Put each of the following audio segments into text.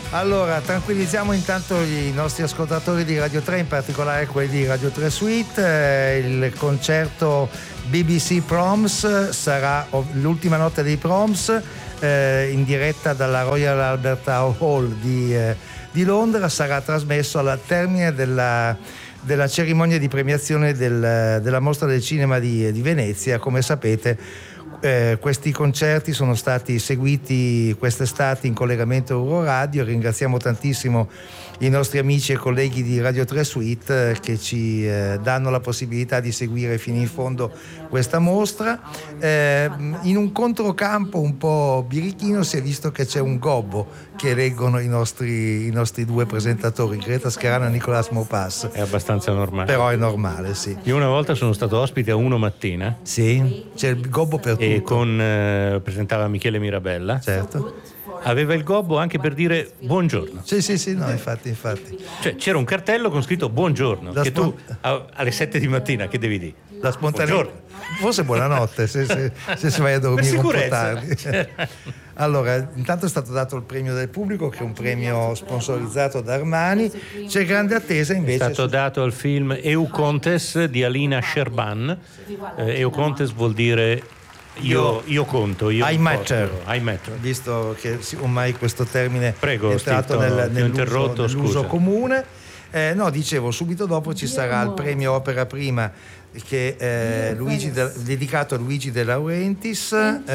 Allora, tranquillizziamo intanto i nostri ascoltatori di Radio 3, in particolare quelli di Radio 3 Suite. Il concerto BBC Proms sarà l'ultima notte dei Proms, in diretta dalla Royal Albert Hall di Londra. Sarà trasmesso al termine della cerimonia di premiazione della Mostra del Cinema di Venezia. Come sapete, questi concerti sono stati seguiti quest'estate in collegamento Euroradio. Ringraziamo tantissimo i nostri amici e colleghi di Radio 3 Suite che ci danno la possibilità di seguire fino in fondo questa mostra. In un controcampo un po' birichino si è visto che c'è un gobbo che eleggono i nostri due presentatori, Greta Scarano e Nicolas Maupas. È abbastanza normale. Però è normale, sì. Io una volta sono stato ospite a Uno Mattina. Sì, c'è il gobbo per e tutto. Presentava Michele Mirabella. Certo. Aveva il gobbo anche per dire buongiorno. Sì, no, infatti. Cioè c'era un cartello con scritto buongiorno, che tu alle 7 di mattina che devi dire? La spontaneità. Forse buonanotte se vai a dormire un po' tardi. Allora, intanto è stato dato il premio del pubblico, che è un premio sponsorizzato da Armani. C'è grande attesa invece. È stato dato al film Eu Contes di Alina Sherban. Eu Contes vuol dire io conto, I matter. Visto che ormai questo termine è entrato nell'uso comune. No, dicevo, subito dopo ci sarà il premio Opera Prima che dedicato a Luigi De Laurentiis.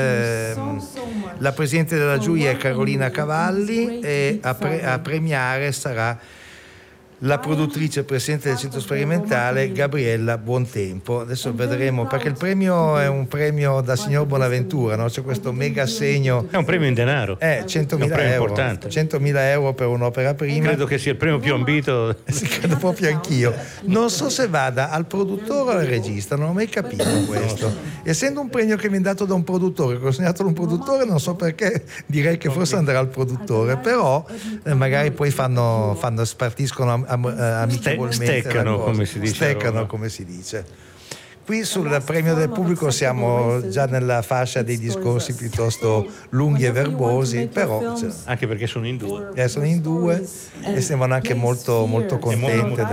La presidente della giuria è Carolina Cavalli e a premiare sarà la produttrice e presidente del centro sperimentale Gabriella Buontempo. Adesso vedremo, perché il premio è un premio da signor Bonaventura, no? C'è questo mega segno. È un premio in denaro. 100.000 euro. Importante. 100.000 euro per un'opera prima. Credo che sia il premio più ambito. Sì, credo proprio anch'io. Non so se vada al produttore o al regista, non ho mai capito questo. Essendo un premio che viene dato da un produttore, consegnato da un produttore, non so perché, direi che forse andrà al produttore, però magari poi spartiscono amichevolmente, steccano come si dice. Qui sul premio del pubblico siamo già nella fascia dei discorsi piuttosto lunghi e verbosi, però anche perché sono in due. Sono in due e sembrano anche molto contente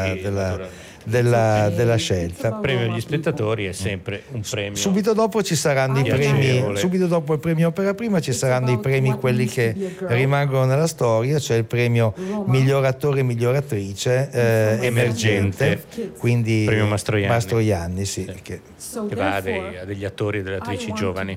della scelta. Il premio agli spettatori è sempre un premio. Subito dopo ci saranno i premi, subito dopo il premio Opera Prima ci saranno i premi, quelli che rimangono nella storia, cioè il premio miglior attore e miglior attrice emergente, quindi il premio Mastroianni, sì. Che va a degli attori e delle attrici giovani.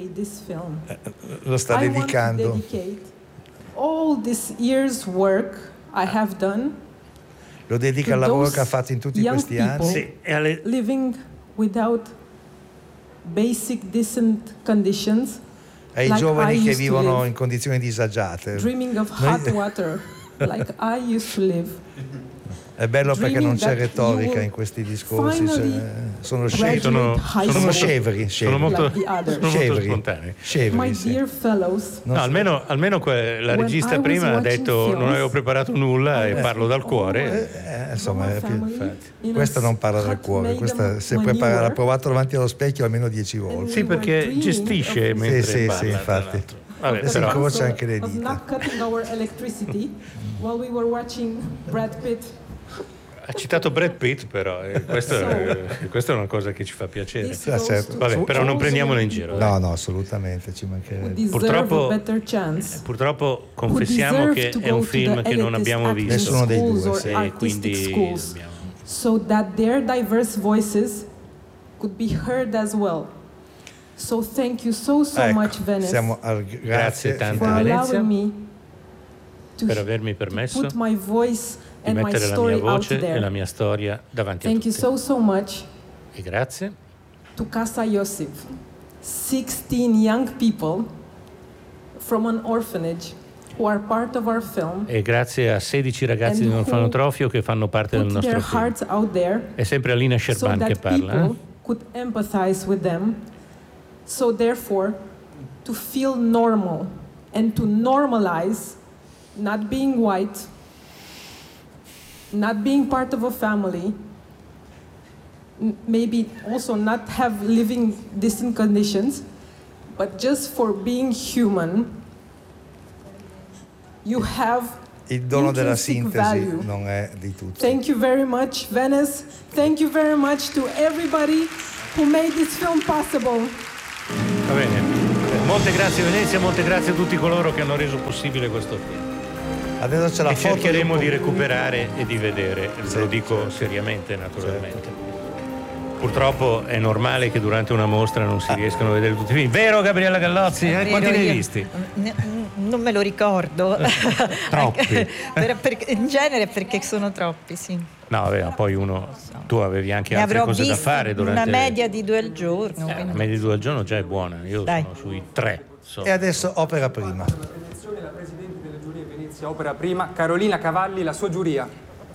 Lo sta dedicando. All this year's work I have done. Lo dedica al lavoro che ha fatto in tutti questi anni. Living without basic decent conditions. Ai giovani che vivono in condizioni disagiate. Dreaming of hot water, like I used to live. È bello perché non c'è retorica in questi discorsi, sono scevri. Sono molto spontanei. Almeno la regista prima ha detto non avevo preparato nulla e parlo dal cuore. Insomma, questa non parla dal cuore, questa l'ha provato davanti allo specchio almeno 10 volte. Sì, perché gestisce mentre parla. Sì, infatti. Vabbè, si incrocia anche le dita. Ha citato Brad Pitt, però questa è una cosa che ci fa piacere. Certo. Vabbè, però non prendiamolo in giro. No, assolutamente, ci mancherebbe. Purtroppo confessiamo che è un film che non abbiamo visto. Nessuno dei due, quindi so that their diverse voices could be heard as well. So thank you so much, Venice. Grazie tante, Venezia, per avermi permesso put my voice di mettere la mia voce e la mia storia davanti a tutti. Thank you so much. E grazie to Casa Iosif, 16 young people from an orphanage who are part of our film. E grazie a 16 ragazzi di un orfanotrofio che fanno parte del nostro film. È sempre Alina Sherban che parla. Could empathize with them. So therefore, to feel normal and to normalize not being white, not being part of a family, maybe also not have living decent conditions, but just for being human, You have il dono della intrinsic sintesi value. non è di tutti. Thank you very much, Venice. Thank you very much to everybody who made this film possible. Va bene. Molte grazie Venezia, molte grazie a tutti coloro che hanno reso possibile questo film. Adesso c'è la E foto cercheremo di recuperare e di vedere, lo dico seriamente naturalmente. Purtroppo è normale che durante una mostra non si riescano a vedere tutti i film. Vero Gabriella Gallozzi? Quanti ne hai visti? Non me lo ricordo. Troppi. In genere perché sono troppi, sì. No, vabbè, poi tu avevi anche Ne altre avrò cose da visti fare durante una media di 2 al giorno. La media di 2 al giorno già è buona, io sono sui 3. E adesso opera prima. La presidente della giuria Venezia opera prima, Carolina Cavalli, la sua giuria.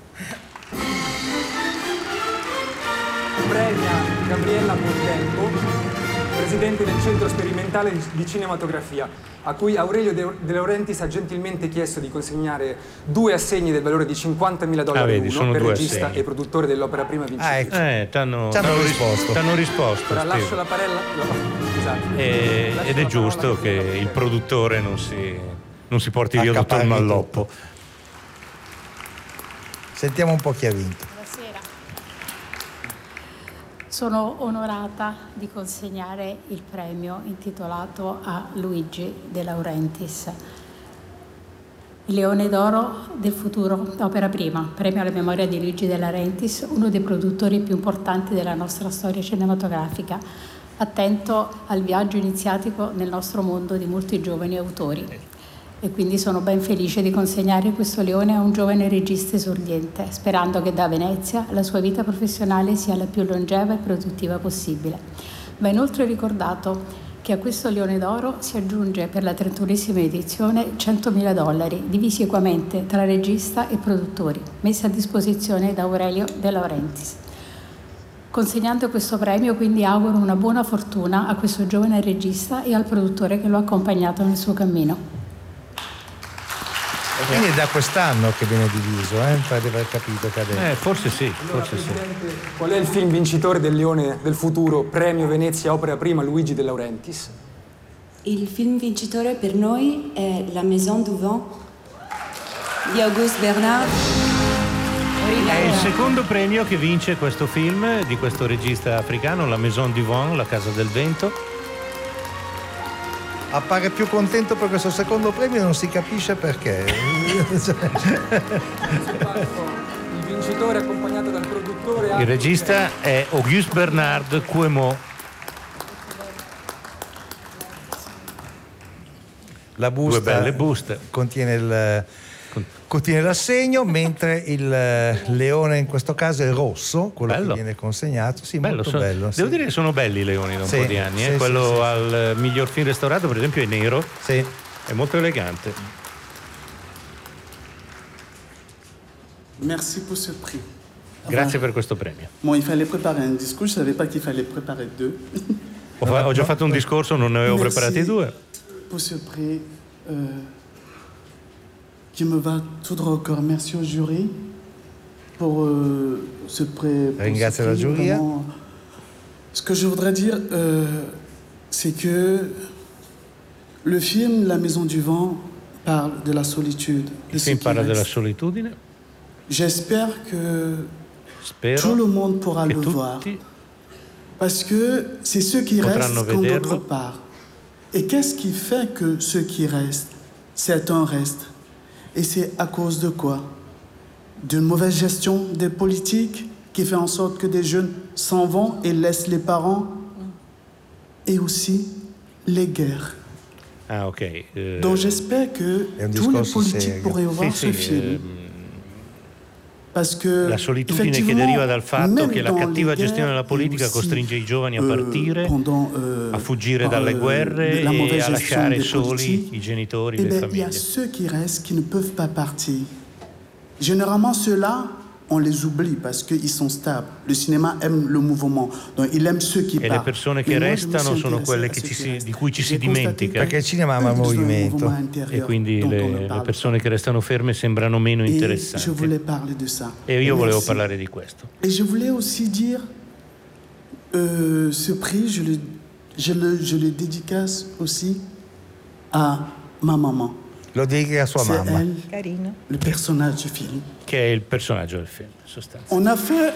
Premia Gabriella Bontempo, presidente del Centro Sperimentale di Cinematografia, a cui Aurelio De Laurentiis ha gentilmente chiesto di consegnare 2 assegni del valore di $50.000 uno per regista assegni. e produttore dell'opera prima vincitrice. T'hanno risposto. T'hanno risposto. Ora lascio la parola. Esatto. Ed è giusto che il produttore non si porti via tutto il malloppo. Sentiamo un po' chi ha vinto. Sono onorata di consegnare il premio intitolato a Luigi De Laurentiis. Il Leone d'Oro del futuro, opera prima, premio alla memoria di Luigi De Laurentiis, uno dei produttori più importanti della nostra storia cinematografica, attento al viaggio iniziatico nel nostro mondo di molti giovani autori. E quindi sono ben felice di consegnare questo leone a un giovane regista esordiente, sperando che da Venezia la sua vita professionale sia la più longeva e produttiva possibile. Va inoltre ricordato che a questo Leone d'Oro si aggiunge per la 31esima edizione $100.000, divisi equamente tra regista e produttori, messi a disposizione da Aurelio De Laurentiis. Consegnando questo premio, quindi auguro una buona fortuna a questo giovane regista e al produttore che lo ha accompagnato nel suo cammino. Quindi è da quest'anno che viene diviso, per aver capito che adesso. Forse sì, forse sì. Qual è il film vincitore del Leone del futuro, premio Venezia opera prima Luigi De Laurentiis? Il film vincitore per noi è La Maison du Vent di Auguste Bernard. È il secondo premio che vince questo film di questo regista africano, La Maison du Vent, La Casa del Vento. Appare più contento per questo secondo premio, non si capisce perché. Il vincitore accompagnato dal produttore. Il regista è Auguste Bernard Cuemot. La busta 2 belle buste. contiene l'assegno, mentre il leone in questo caso è rosso, quello che viene consegnato. Sì, molto bello. Devo dire che sono belli i leoni da un po' di anni. Quello al miglior film restaurato, per esempio, è nero. Sì. È molto elegante. Merci pour ce prix. Grazie per questo premio. Bon, il fallait préparer un discours, je savais pas qu'il fallait préparer 2. Ho già fatto un discorso, non ne avevo preparati 2. Pour ce prix qui me va tout droit au cœur. Merci au jury pour ce prix. Ringrazio la giuria. Ce que je voudrais dire, c'est que le film La Maison du Vent parle de la solitude. Il film parla della solitudine. J'espère que tout le monde pourra le voir. Parce que c'est ceux qui restent comme d'autre part. Et qu'est-ce qui fait que ceux qui restent, c'est un reste? Et c'est à cause de quoi? D'une mauvaise gestion des politiques qui fait en sorte que des jeunes s'en vont et laissent les parents. Et aussi les guerres. Ah, ok. Donc j'espère que tous les politiques pourraient voir ce film. La solitudine che deriva dal fatto che la cattiva gestione della politica costringe i giovani a partire, a fuggire dalle guerre e a lasciare soli i genitori, le famiglie. Il y a ceux qui restent qui ne peuvent pas partir. Généralement ceux-là, on les oublie parce qu'ils sont stables. Le cinéma aime le mouvement, donc il aime ceux qui partent. E le persone che restano sono quelle di cui ci si dimentica. Perché il cinema ama il movimento. E quindi le persone che restano ferme sembrano meno interessanti. E io volevo parlare di questo. Et je voulais aussi dire, ce prix, je le dédicace aussi à ma maman. Lo dica a sua mamma. Carino. Le personnage du film. Che è il personaggio del film, in sostanza. On a fait...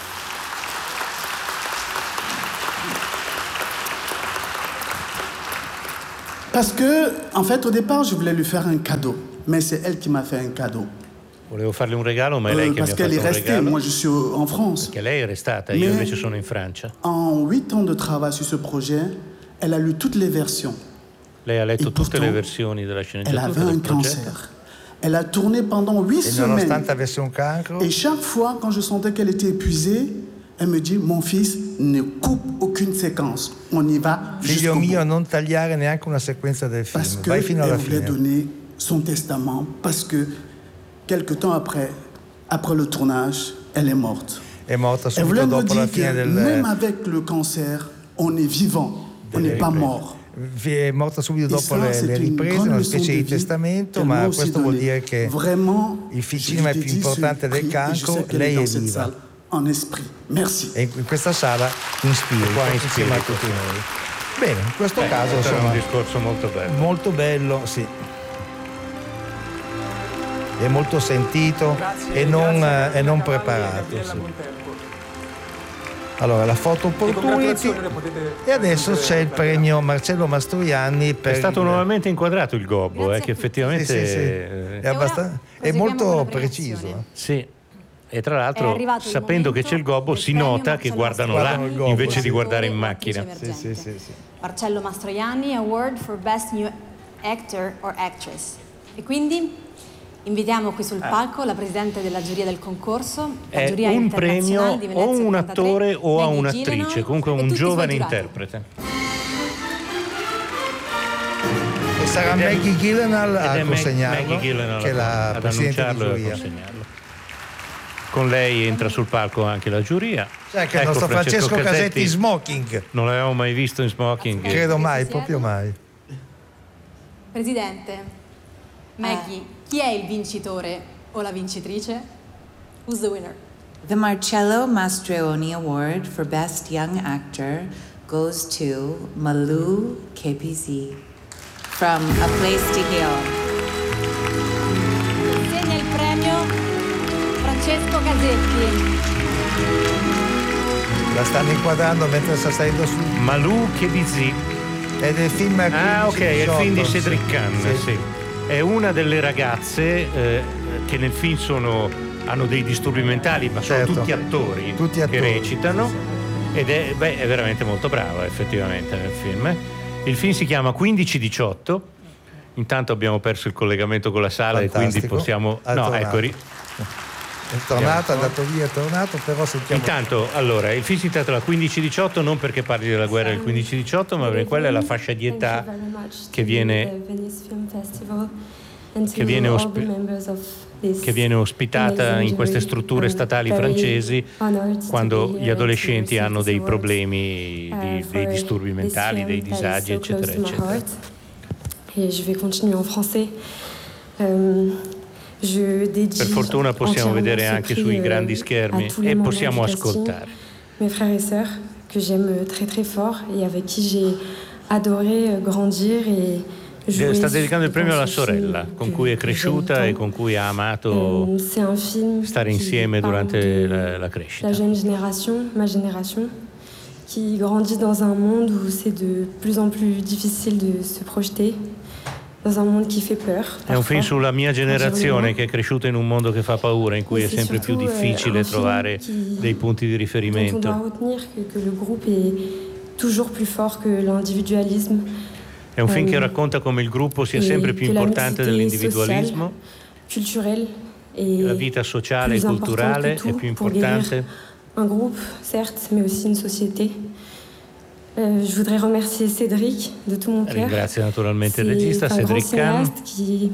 Parce que, en fait, au départ, je voulais lui faire un cadeau. Mais c'est elle qui m'a fait un cadeau. Volevo farle un regalo, ma è lei che mi ha Parce fatto qu'elle est un restée, regalo. moi je suis en France. Perché lei è restata, io invece sono in Francia. En 8 ans de travail sur ce projet, elle a lu toutes les versions. Lei ha letto tutte le versioni della Elle sceneggiatura avait del un progetto. cancer. Elle a tourné pendant 8 E semaines. nonostante avesse un cancro, Et chaque fois, quand je sentais qu'elle était épuisée, elle me dit, mon fils, ne coupe aucune séquence. On y va figlio jusqu'au mio, bout. non tagliare neanche una sequenza del film, Parce vai fino alla qu'elle voulait fine. donner son testament, parce que quelque temps après le tournage, elle est morte. È morta Elle voulait subito nous dopo la dire fine que même avec le cancer, on est vivant, on n'est pas mort. È morta subito dopo ça, le c'est une riprese, grande una leçon specie de di vie testamento, qu'elle ma m'a aussi questo vuol donné. dire che Vraiment, il je cinema te più dis importante ce del prix, et je cancro, sais qu'elle est lei è dans cette viva. salle en esprit. Merci. E in questa sala in spirito, Qua in insieme a spirito. tutti noi. Bene, in questo caso Questo era insomma, un discorso molto bello. molto bello, sì. È molto sentito e non preparato. Sì. Allora, la photo opportunity e adesso c'è il premio Marcello Mastroianni per È stato nuovamente inquadrato il gobbo, che effettivamente è molto preciso. Sì. E tra l'altro, sapendo che c'è il gobbo, si nota che guardano là invece di guardare in macchina. Sì. Marcello Mastroianni Award for Best New Actor or Actress. E quindi invitiamo qui sul palco la presidente della giuria del concorso, la È giuria un internazionale premio di o Venezia un 83, attore o a Maggie un'attrice, Gyllenhaal comunque e un tutti i suoi giovane giurati. interprete. E sarà Maggie Gyllenhaal Ed è a consegnarlo, Maggie Gyllenhaal che è la ad presidente di annunciarlo e a giuria. consegnarlo. Con lei entra sul palco anche la giuria. Cioè che il nostro Francesco Casetti in smoking. Non l'avevamo mai visto in smoking. Credo mai, proprio mai. Presidente, Maggie, chi è il vincitore o la vincitrice? Who's the winner? The Marcello Mastroianni Award for Best Young Actor goes to Malou KPZ from A Place to Heal. Segna il premio Francesco Casetti. La stanno inquadrando mentre sta salendo su. Malou KPZ. È del film ok, è il film di 18, Cedric Kahn, sì. È una delle ragazze che nel film hanno dei disturbi mentali, ma sono tutti attori che recitano, ed è veramente molto brava effettivamente nel film. Il film si chiama 15-18. Intanto abbiamo perso il collegamento con la sala. Fantastico. E quindi possiamo... È tornato, è andato via, è tornato, però sentiamo... Intanto, allora, il film si intitola 15-18 non perché parli della guerra del 15-18, ma perché quella è la fascia di età che viene ospitata in queste strutture statali francesi quando gli adolescenti hanno dei problemi, dei disturbi mentali, dei disagi, eccetera, eccetera. E je vais continuer en français. Per fortuna possiamo vedere anche sui grandi schermi e possiamo ascoltare. Mes frères et sœurs que j'aime très très fort et avec qui j'ai adoré grandir et jouer. Sta dedicando il premio alla sorella con cui è cresciuta e con cui ha amato stare insieme durante la crescita. La jeune génération, ma génération, qui grandit dans un monde où c'est de plus en plus difficile de se projeter. Dans un monde qui fait peur. È un film sulla mia generazione che è cresciuta in un mondo che fa paura, in cui è sempre più difficile trovare dei punti di riferimento. On doit retenir que le groupe est toujours plus fort que l'individualisme. È un film che racconta come il gruppo sia sempre più importante dell'individualismo. Culturel la vita sociale e culturale è più importante. Un groupe, certes, mais aussi une société. Je voudrais remercier Cédric de tout mon cœur. Ringrazio naturalmente il regista Cédric Kahn, qui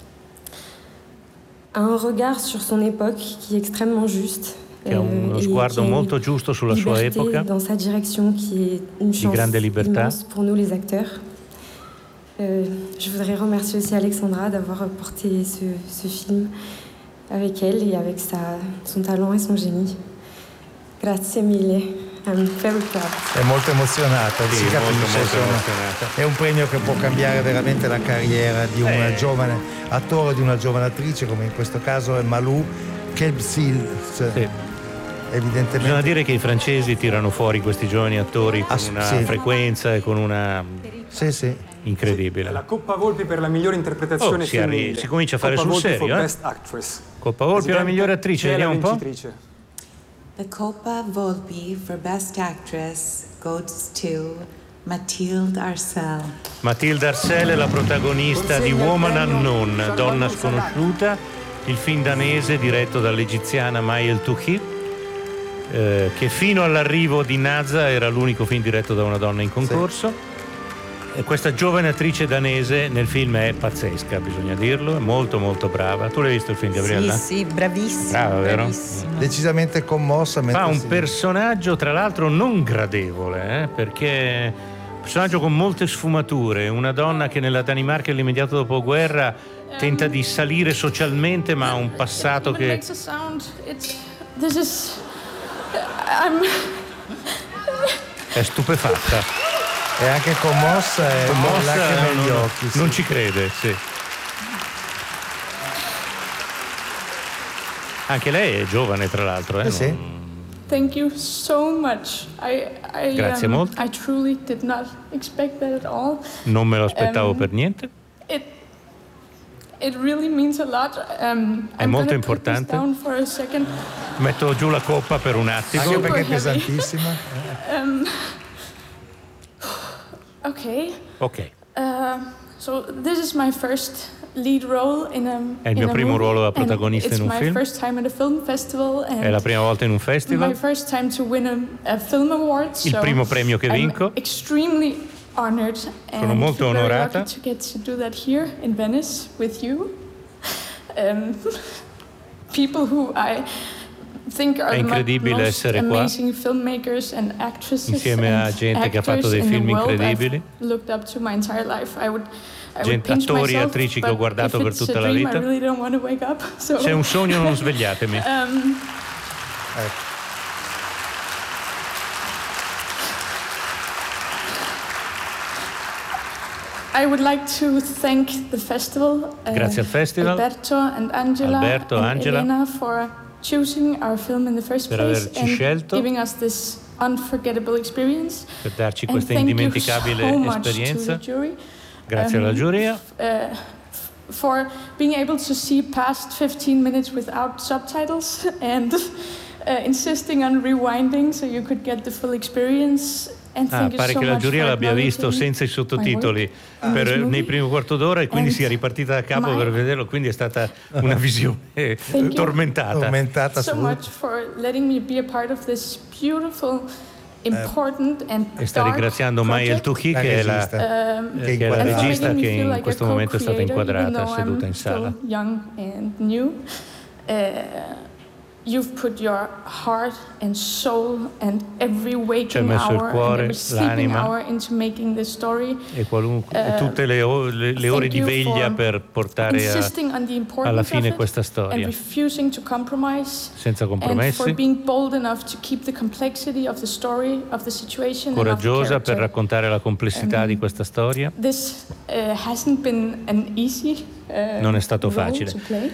a un regard sur son époque qui est extrêmement juste. Che ha uno sguardo molto giusto sulla sua epoca, dans sa direction, qui est une chance di grande libertà. immense pour nous les acteurs. Je voudrais remercier aussi Alexandra d'avoir porté ce film avec elle et avec son talent et son génie. Grazie mille I'm very proud. È molto emozionata, sì, si capisce, molto emozionata. È un premio che può cambiare veramente la carriera di un giovane attore, di una giovane attrice, come in questo caso è Malou Kebsil. Sì. Evidentemente. Bisogna dire che i francesi tirano fuori questi giovani attori con una frequenza e con una incredibile. La Coppa Volpi per la migliore interpretazione femminile. Si comincia a fare Coppa sul Volpi serio, for Best Actress. Coppa Volpi per la migliore attrice, vediamo un po'. The Coppa Volpi for Best Actress goes to Mathilde Arcel. Mathilde Arcel è la protagonista di Woman Unknown, Donna sconosciuta, il film danese diretto dall'egiziana Maëlle Touchy, che fino all'arrivo di Naza era l'unico film diretto da una donna in concorso. E questa giovane attrice danese nel film è pazzesca, bisogna dirlo, è molto molto brava. Tu l'hai visto il film, Gabriella? Sì, bravissima. Brava, vero? Bravissima. Decisamente commossa. Fa un personaggio tra l'altro non gradevole, perché un personaggio con molte sfumature, una donna che nella Danimarca dell'immediato dopoguerra tenta di salire socialmente, ma ha un passato che... È stupefatta. È anche commossa e con lacrime negli occhi. Non ci crede, sì. Anche lei è giovane, tra l'altro. Sì. Thank you so much. Grazie molto. I truly did not expect that at all. Non me lo aspettavo per niente. It really means a lot. È molto importante. Down for a second. Metto giù la coppa per un attimo. Anche perché è pesantissima. Ok. So this is my first lead role in a È il mio primo ruolo da protagonista in un film. First time at a film festival and è la prima volta in un festival. My first time to win a film award. Il primo premio che vinco. I'm extremely honored. Sono molto onorata. To get to do that here in Venice with you. People who I think are è incredibile essere qua insieme a gente che ha fatto dei film incredibili, attori e attrici che ho guardato per tutta la vita. Se è un sogno non svegliatemi. I would like to thank the festival, grazie al festival, Alberto and Angela, Elena for choosing our film in the first place and giving us this unforgettable experience. Per darci questa indimenticabile esperienza. Grazie alla giuria. For being able to see past 15 minutes without subtitles and insisting on rewinding so you could get the full experience. Pare che la giuria l'abbia visto senza i sottotitoli nei primi quarto d'ora e quindi sia ripartita da capo per vederlo, quindi è stata una visione tormentata. So much for letting me be a part of this beautiful, important and e sta ringraziando Maëlle Touchy che è la regista che in questo momento è stata inquadrata seduta in sala. Young and new. You've put your heart and soul and every waking hour and every sleeping hour into making this story. E tutte le ore di veglia per portare alla fine questa storia. And refusing to compromise. Senza compromessi. And for being bold enough to keep the complexity of the story, of the situation. Coraggiosa per raccontare la complessità di questa storia. This hasn't been an easy non è stato facile.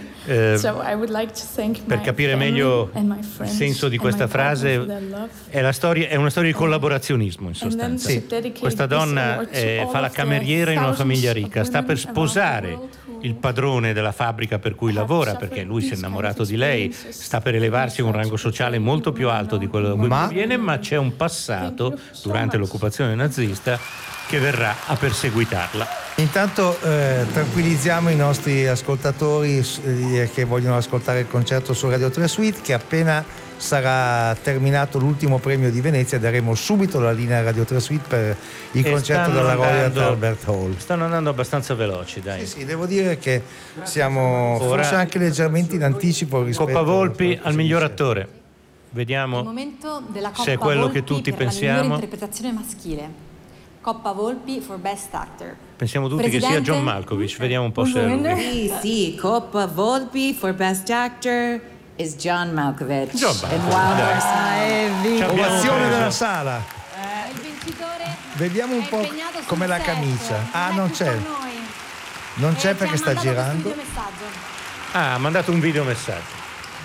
Per capire meglio il senso di questa frase, è una storia di collaborazionismo in sostanza. Questa donna fa la cameriera in una famiglia ricca, sta per sposare il padrone della fabbrica per cui lavora, perché lui si è innamorato di lei, sta per elevarsi a un rango sociale molto più alto di quello da cui proviene, ma c'è un passato durante l'occupazione nazista che verrà a perseguitarla. Intanto tranquillizziamo i nostri ascoltatori che vogliono ascoltare il concerto su Radio 3 Suite, che appena sarà terminato l'ultimo premio di Venezia daremo subito la linea Radio 3 Suite per il concerto della Royal Albert Hall. Stanno andando abbastanza veloci, dai. Sì, devo dire che siamo forse anche leggermente in anticipo rispetto Coppa Volpi al miglior attore. Vediamo il momento della Coppa se è quello Volpi che tutti per pensiamo. La migliore interpretazione maschile. Coppa Volpi for Best Actor. Pensiamo tutti che sia John Malkovich, vediamo un po' se è lui. Sì, Coppa Volpi for Best Actor is John Malkovich. John Malkovich. Ovazione della sala. Il vincitore Vediamo un po' come la camicia. Non c'è. Non c'è perché sta girando. Ha mandato un videomessaggio.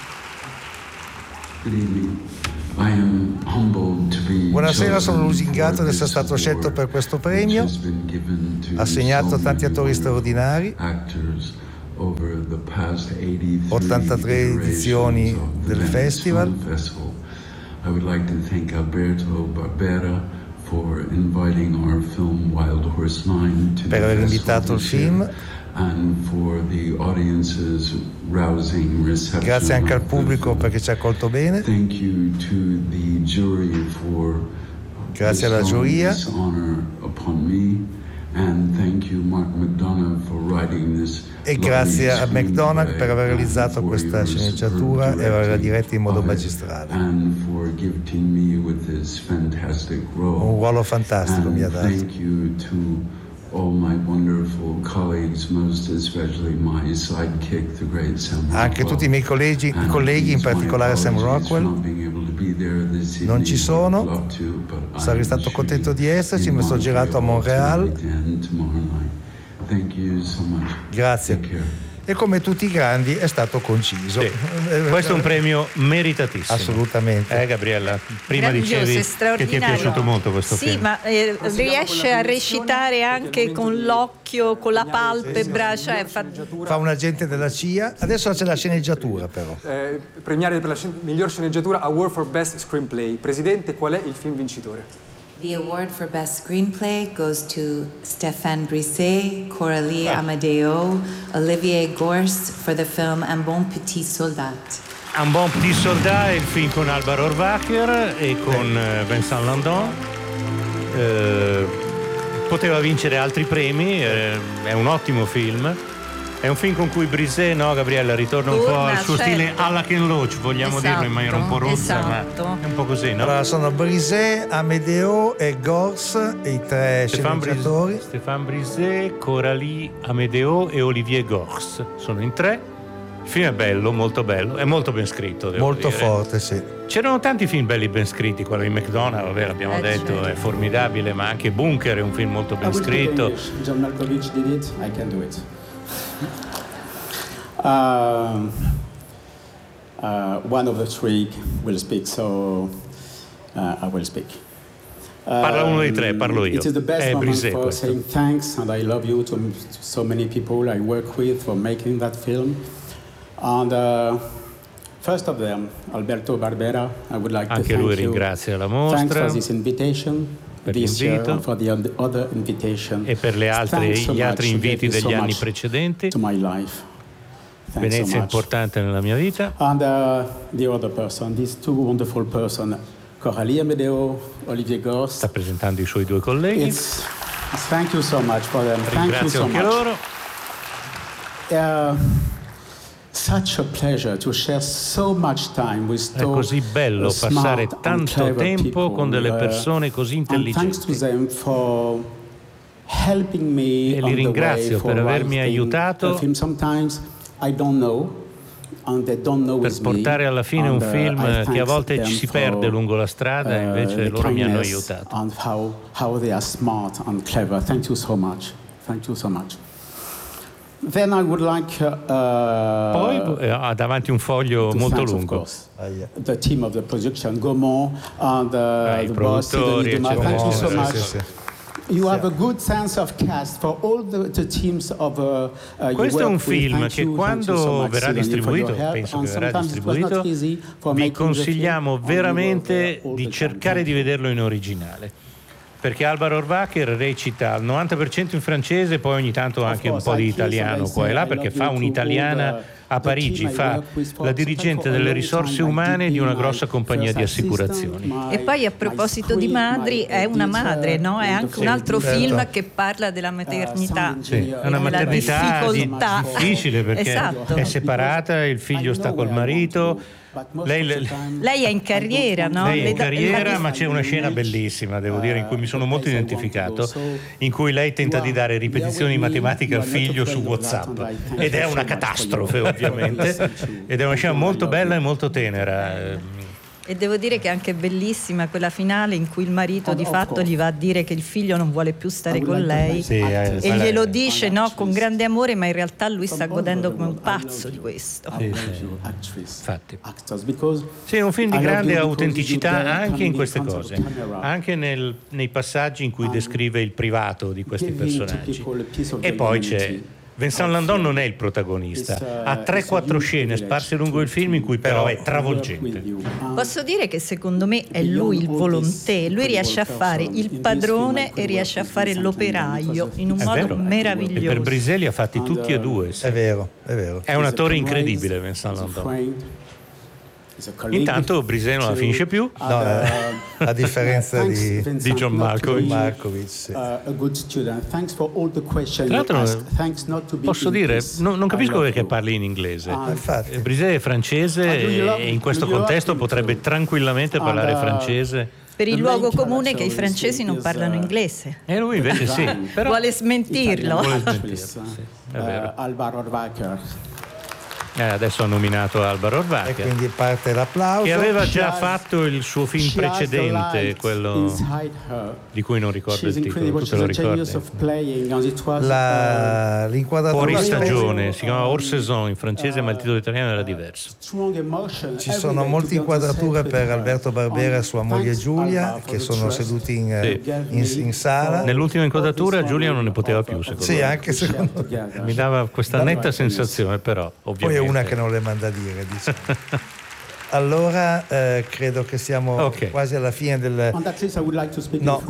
Buonasera, sono lusingato di essere stato scelto per questo premio, assegnato a tanti attori straordinari, 83 edizioni del festival. I would like to thank Alberto Barbera for inviting our film Wild Horse 9 to per aver invitato il film. Grazie anche al pubblico perché ci ha accolto bene. Grazie alla giuria. E grazie a McDonagh per aver realizzato questa sceneggiatura e averla diretta in modo magistrale. Un ruolo fantastico mi ha dato. Anche tutti i miei colleghi, in particolare Sam Rockwell, non ci sono. Sarei stato contento di esserci, mi sono girato a Montreal. Grazie. E come tutti i grandi è stato conciso. Sì. Questo è un premio meritatissimo. Assolutamente. Gabriella, prima dicevi che ti è piaciuto molto questo film. Sì, ma riesce a recitare anche con l'occhio, con la palpebra, cioè fa un agente della CIA. Adesso c'è la sceneggiatura però. Premiare per la miglior sceneggiatura, Award for Best Screenplay. Presidente, qual è il film vincitore? The award for Best Screenplay goes to Stéphane Brisset, Coralie Amadeo, Olivier Gorce for the film Un bon petit soldat. Un bon petit soldat è il film con Alvaro Horvacher e con Vincent Landon. Poteva vincere altri premi, è un ottimo film. È un film con cui Brisset, no Gabriella, ritorna un po' al suo stile alla Ken Loach, vogliamo dirlo in maniera un po' rozza, ma è un po' così, no? Allora sono Brisset, Amedeo e Gorce, i tre sceneggiatori. Stéphane Brisset, Coralie Amedeo e Olivier Gorce, sono in tre. Il film è bello, molto bello, è molto ben scritto, devo molto dire. Forte, sì. C'erano tanti film belli ben scritti, quello di McDonagh, vabbè, l'abbiamo detto, certo. È formidabile, ma anche Bunker è un film molto ben scritto. John Malkovich did it, I can do it. One of the three will speak, so I will speak. Parla uno dei tre, parlo io. It is the best moment Brisset, for questo. saying thanks and I love you to so many people I work with for making that film. And first of them, Alberto Barbera, I would like Anche to lui thank you. ringrazia la mostra. Thanks for this invitation. Per This year l'invito and for the other invitation. e per gli altri inviti degli anni precedenti. To my life. Venezia so è importante nella mia vita. And the other person, these two wonderful person, Coralie Amedeo, Olivier Gorce. Sta presentando i suoi due colleghi. Thank you so much for them. Thank you Ringrazio so anche much. loro. Such a pleasure to share so much time with È così bello passare tanto tempo con delle persone così intelligenti. E li ringrazio per avermi aiutato per portare alla fine un film che a volte ci si perde lungo la strada e invece loro mi hanno aiutato. And how they are smart and clever. Thank you so much. Thank you so much. Then I would like Poi ha davanti un foglio molto lungo. The team of the production, Gaumont, and I the boss, produttori, Sidonie Dumas. Thank you so much. sì. You have a good sense of cast for all the teams of Questo è un film Thank che you quando so much, verrà Sidonie, for distribuito, your help. penso And che verrà sometimes it was not distribuito, easy for vi making the consigliamo film. veramente di cercare di vederlo in originale. Perché Alvaro Horvacher recita al 90% in francese, poi ogni tanto anche un po' di italiano qua e là, perché fa un'italiana a Parigi, fa la dirigente delle risorse umane di una grossa compagnia di assicurazioni. E poi a proposito di madri, è una madre, no? È anche un altro film che parla della maternità. Sì, è una maternità difficile perché Esatto. è separata, il figlio sta col marito, Lei è in carriera, no? Lei è in carriera, ma c'è una scena bellissima, devo dire, in cui mi sono molto identificato, in cui lei tenta di dare ripetizioni di matematica al figlio su WhatsApp, ed è una catastrofe ovviamente, ed è una scena molto bella e molto tenera. E devo dire che è anche bellissima quella finale in cui il marito di fatto gli va a dire che il figlio non vuole più stare con lei, e glielo dice, no, con grande amore, ma in realtà lui sta godendo come un pazzo di questo. Infatti. Sì, è un film di grande autenticità anche in queste cose, anche nei passaggi in cui descrive il privato di questi personaggi. E poi c'è Vincent Landon, non è il protagonista, ha 3-4 scene sparse lungo il film in cui però è travolgente. Posso dire che secondo me è lui il volonté, lui riesce a fare il padrone e riesce a fare l'operaio in un modo meraviglioso. E per Brisé li ha fatti tutti e due. Sì. È vero, è vero. È un attore incredibile, Vincent Landon. Intanto Brisé non la finisce più, no, a differenza di John Malkovich. Sì. Tra l'altro, posso dire, non capisco perché parli in inglese. Brisé è francese e in questo contesto potrebbe tranquillamente parlare francese. Per il luogo comune che i francesi non parlano inglese. E lui invece sì. Però vuole smentirlo. Sì, è vero. Alvaro Orvacher. Adesso ha nominato Alvaro Orvacher, e quindi parte l'applauso. Che aveva già fatto il suo film precedente, quello di cui non ricordo il titolo. Tu te lo ricordi? L'inquadratura fuori stagione, si chiamava hors saison in francese, ma il titolo italiano era diverso. Ci sono molte inquadrature per Alberto Barbera e sua moglie Giulia, che sono seduti in sala. Nell'ultima inquadratura Giulia non ne poteva più, secondo me. Sì, anche secondo me. Mi dava questa netta sensazione, però ovviamente. Poi è una che non le manda dire, dice. Allora credo che siamo quasi alla fine del... No,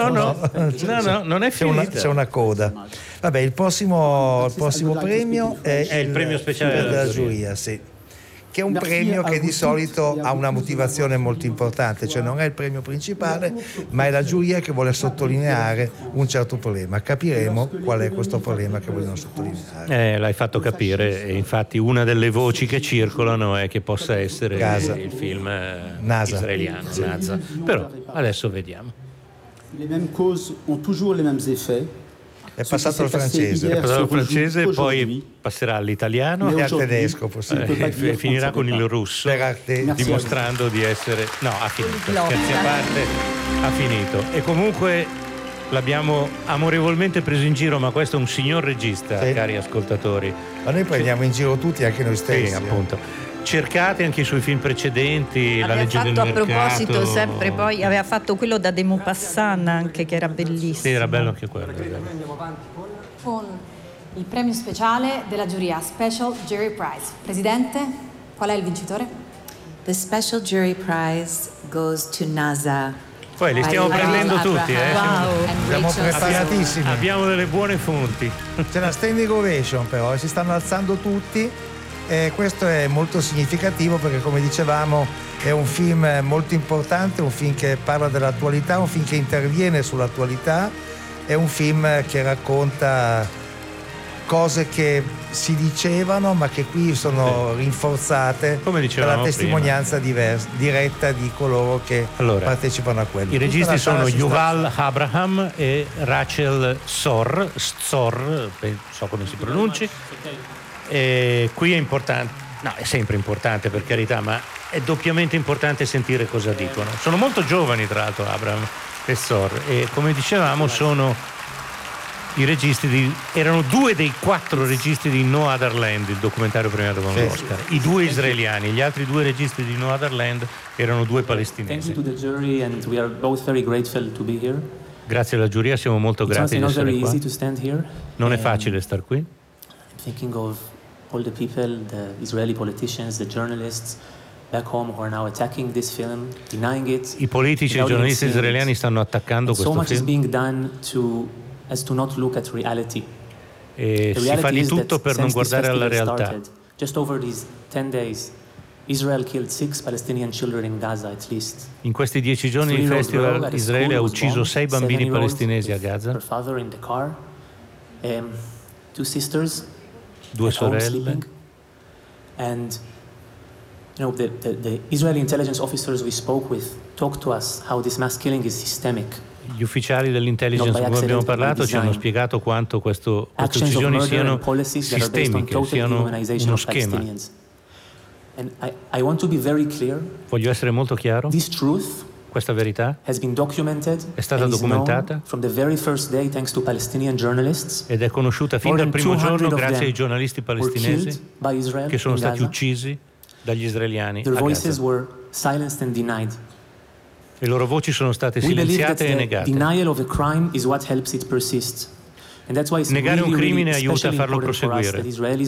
non è finita. C'è una coda. Vabbè, il prossimo premio è il premio speciale della giuria, sì. Che è un premio che di solito ha una motivazione molto importante, cioè non è il premio principale, ma è la giuria che vuole sottolineare un certo problema. Capiremo qual è questo problema che vogliono sottolineare. L'hai fatto capire, e infatti una delle voci che circolano è che possa essere il film israeliano, Naza. Però adesso vediamo. Le mêmes causes ont toujours les mêmes effets. È passato al francese, poi passerà all'italiano e al tedesco e finirà con il russo, dimostrando di essere... No, ha finito, scherzi a parte, ha finito. E comunque l'abbiamo amorevolmente preso in giro, ma questo è un signor regista, cari ascoltatori. Ma noi prendiamo in giro tutti, anche noi stessi. Sì, appunto. Cercate anche i suoi film precedenti, La legge del mercato. A proposito, sempre poi aveva fatto quello da De Maupassant anche, che era bellissimo. Sì, era bello anche quello. Andiamo avanti con il premio speciale della giuria, Special Jury Prize. Presidente, qual è il vincitore? The Special Jury Prize goes to Naza. Poi li stiamo prendendo tutti, Wow. Siamo preparatissimi. Abbiamo delle buone fonti. C'è la standing ovation, però, si stanno alzando tutti. Questo è molto significativo perché, come dicevamo, è un film molto importante, un film che parla dell'attualità, un film che interviene sull'attualità, è un film che racconta cose che si dicevano ma che qui sono rinforzate dalla testimonianza diretta di coloro che partecipano a quello. I registi sono Yuval Abraham e Rachel Szor, so come si pronunci. E qui è importante, no, è sempre importante per carità, ma è doppiamente importante sentire cosa dicono. Sono molto giovani, tra l'altro, Abraham e Szor, e come dicevamo sono i registi erano 2 dei 4 registi di No Other Land, il documentario premiato con l'Oscar. I 2 israeliani, gli altri 2 registi di No Other Land erano 2 palestinesi. Grazie alla giuria, siamo molto grati di essere qua. Non è facile star qui. Thinking of all the people, the Israeli politicians, the journalists back home who are now attacking this film, denying it. I politici e i giornalisti israeliani stanno attaccando questo film. So much is being done as to not look at reality. E si fa di tutto per non guardare alla realtà. Just over these 10 days, Israel killed 6 Palestinian children in Gaza at least. In questi 10 giorni di festival Israele ha ucciso 6 bambini palestinesi a Gaza. Her father in the car, 2 sisters. 2 sorelle. And the Israeli intelligence officers we spoke with talked to us how this mass killing is systemic. Gli ufficiali dell'intelligence con cui abbiamo parlato ci hanno spiegato quanto queste uccisioni siano sistemiche, siano uno schema. And I want to be very clear. Voglio essere molto chiaro. This truth questa verità è stata documentata ed è conosciuta fin dal primo giorno grazie ai giornalisti palestinesi che sono stati uccisi dagli israeliani a Gaza. Le loro voci sono state silenziate e negate. Negare un crimine aiuta a farlo proseguire.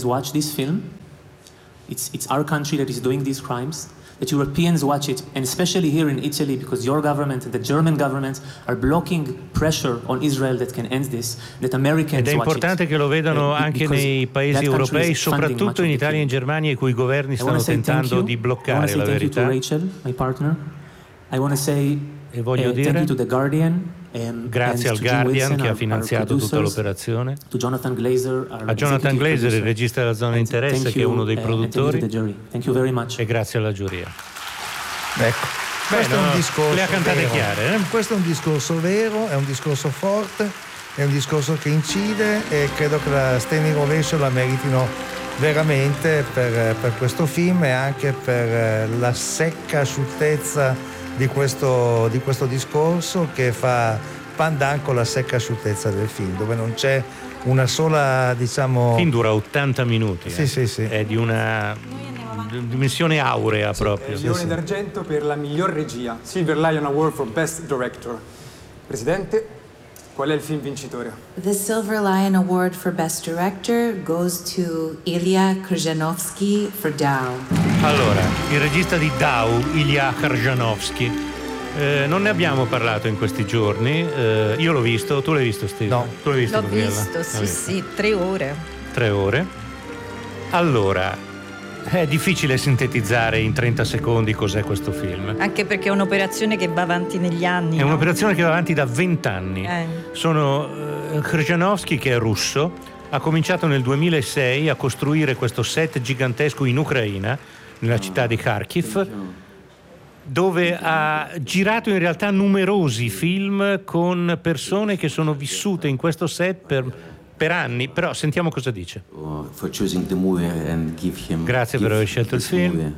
It's our country that is doing these crimes, that Europeans watch it, and especially here in Italy, because your government and the German government are blocking pressure on Israel that can end this, that Americans watch it. Ed è importante che lo vedano anche nei paesi europei, soprattutto in Italia e in Germania, i cui governi stanno tentando di bloccare la verità. Rachel, my partner. I want to say e voglio dire thank you to The Guardian. Grazie al Guardian che ha finanziato tutta l'operazione, a Jonathan Glazer, il regista della zona di interesse, che è uno dei produttori, e grazie alla giuria. Ecco, questo è un discorso le ha cantate vero. Chiare. Questo è un discorso vero, è un discorso forte, è un discorso che incide, e credo che la Standing Ovation la meritino veramente per questo film e anche per la secca asciuttezza di questo discorso, che fa pandan con la secca asciuttezza del film, dove non c'è una sola, diciamo... Il film dura 80 minuti. Sì. È di una dimensione aurea proprio. Leone d'argento per la miglior regia, Silver Lion Award for Best Director. Presidente, qual è il film vincitore? The Silver Lion Award for Best Director goes to Ilya Krjanovsky for Dao. Allora, il regista di Dao, Ilya Krjanovsky. Non ne abbiamo parlato in questi giorni. Io l'ho visto, tu l'hai visto, Steve? No. Tu l'hai visto, L'ho visto, sì, 3 ore. 3 ore. Allora, è difficile sintetizzare in 30 secondi cos'è questo film. Anche perché è un'operazione che va avanti negli anni. È un'operazione che va avanti da 20 anni. Sono Krjanovsky, che è russo, ha cominciato nel 2006 a costruire questo set gigantesco in Ucraina, nella città di Kharkiv, dove ha girato in realtà numerosi film con persone che sono vissute in questo set per anni. Però sentiamo cosa dice. Grazie per aver scelto il film.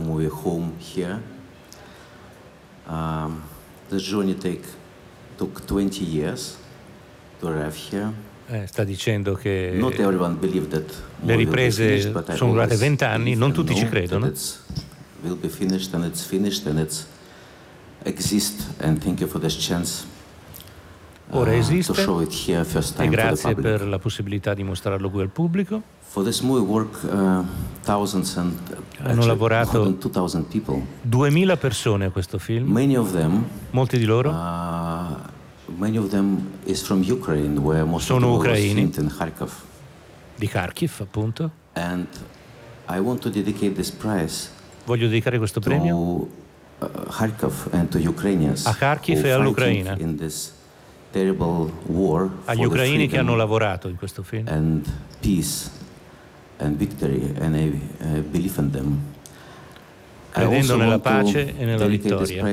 The journey took 20 years to arrive here. Sta dicendo che le riprese sono durate 20 anni, non tutti ci credono. Will be finished and it's finished and it's exist, and thank you for this chance. Ora esiste to show it here first time e grazie for the public. per la possibilità di mostrarlo qui al pubblico. For this movie work thousands and hanno lavorato 2,000 people. 2000 persone a questo film. Many of them, molti di loro many of them is from Ukraine, where most sono of them ucraini in Kharkiv. Di Kharkiv, appunto. And I want to dedicate this prize. Voglio dedicare questo premio Kharkiv and to Ukrainians, a Kharkiv e all'Ucraina, in this terrible war, agli ucraini che hanno lavorato in questo film, and peace and victory, and I believe in them. credendo nella pace e nella vittoria.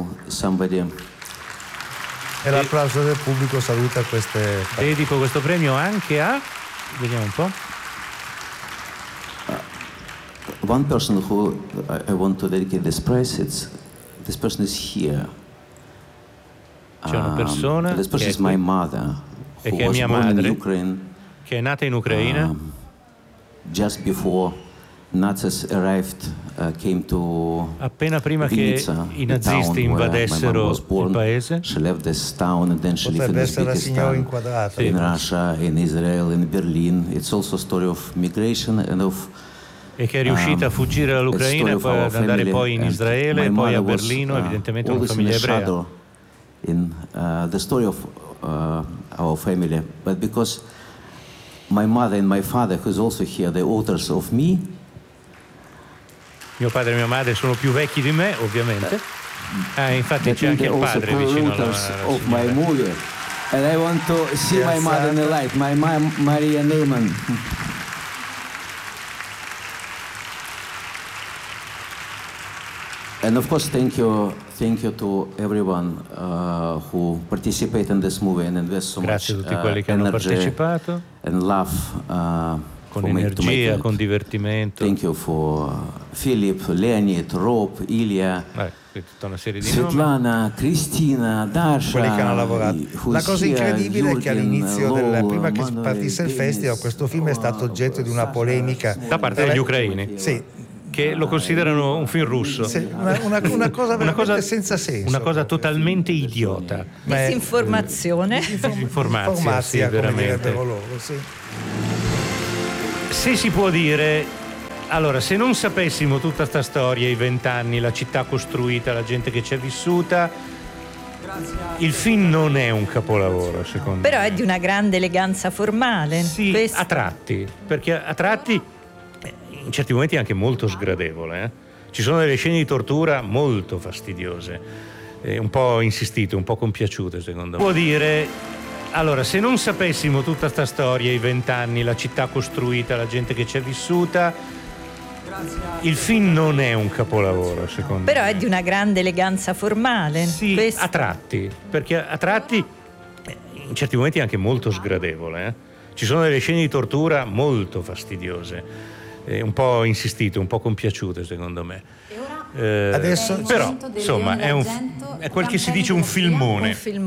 E l'applauso del pubblico saluta queste. Dedico questo premio anche a, vediamo un po'. One person who I want to dedicate this prize, this person is here. C'è una persona this person is my mother, e who che è was mia born in madre, Ukraine, che è nata in Ucraina just before Nazis arrived, came to appena prima Vinnytsia, che i nazisti invadessero il paese. She left this town and then she lived in Uzbekistan, in Russia, in Israel, in Berlin. It's also a story of migration and of e che è riuscita a fuggire dall'Ucraina e poi ad andare poi in Israele e poi a Berlino, evidentemente una famiglia ebrea. In the story of our family, but because my mother and my father, who's also here, the authors of me. Mio padre e mia madre sono più vecchi di me, ovviamente. Infatti c'è anche il padre vicino alla of my movie, and I want to see my mother in the light, my mom, Maria Neyman. And of course, thank you to everyone who participated in this movie and invest so Grazie much a tutti quelli che hanno partecipato. And love. Con energia, con divertimento. Thank you for Philip, Leonid, Rob, Ilya, tutta una serie di Svetlana, nomi. Cristina, Dasha, quelli che hanno lavorato. La cosa incredibile è che all'inizio prima che partisse il festival, questo film è stato oggetto di una polemica da parte degli ucraini. Sì. Che lo considerano un film russo. Sì, una cosa veramente senza senso. Una cosa totalmente idiota. Disinformazione. Disinformazione, sì, veramente. Loro, sì. Se si può dire, allora, se non sapessimo tutta sta storia, i 20 anni, la città costruita, la gente che ci è vissuta, il film non è un capolavoro, secondo me. Però è di una grande eleganza formale. Sì, a tratti, perché a tratti in certi momenti è anche molto sgradevole. Ci sono delle scene di tortura molto fastidiose, un po' insistite, un po' compiaciute, secondo me. Può dire, allora, se non sapessimo tutta sta storia, i 20 anni, la città costruita, la gente che ci è vissuta, il film non è un capolavoro, secondo me. Però è di una grande eleganza formale. Sì, a tratti, perché a tratti in certi momenti è anche molto sgradevole. Ci sono delle scene di tortura molto fastidiose, un po' insistite, un po' compiaciute, secondo me. Adesso però, insomma, è quel che si dice un filmone.